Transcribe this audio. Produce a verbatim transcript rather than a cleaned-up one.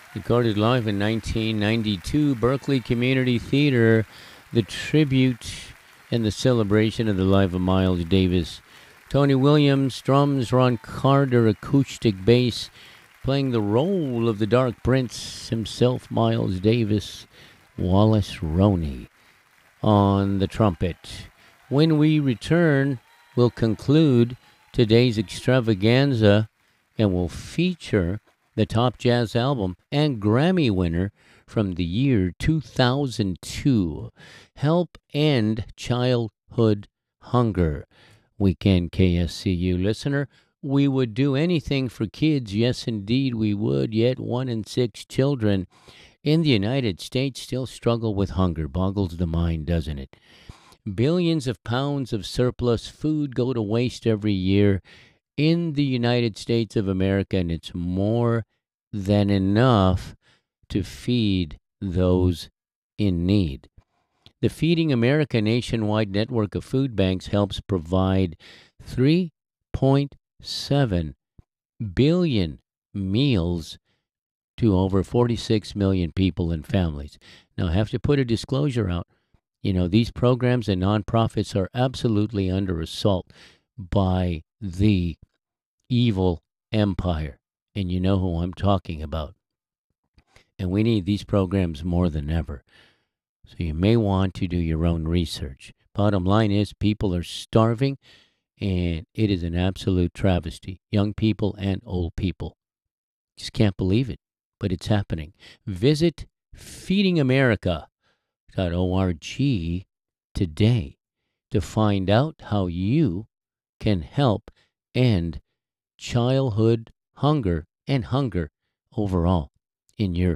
Recorded live in nineteen ninety-two, Berkeley Community Theater, the tribute and the celebration of the life of Miles Davis. Tony Williams, drums, Ron Carter, acoustic bass, playing the role of the Dark Prince himself, Miles Davis, Wallace Roney on the trumpet. When we return, we'll conclude today's extravaganza and we'll feature the top jazz album and Grammy winner from the year two thousand two, Help End Childhood Hunger. Weekend K S C U listener, we would do anything for kids. Yes, indeed, we would. Yet one in six children in the United States still struggle with hunger. Boggles the mind, doesn't it? Billions of pounds of surplus food go to waste every year in the United States of America, and it's more than enough to feed those in need. The Feeding America nationwide network of food banks helps provide three point seven billion meals to over forty-six million people and families. Now, I have to put a disclosure out. You know, these programs and nonprofits are absolutely under assault by the evil empire. And you know who I'm talking about. And we need these programs more than ever. So you may want to do your own research. Bottom line is, people are starving, and it is an absolute travesty. Young people and old people. Just can't believe it, but it's happening. Visit feeding america dot org today to find out how you can help end childhood hunger and hunger overall in your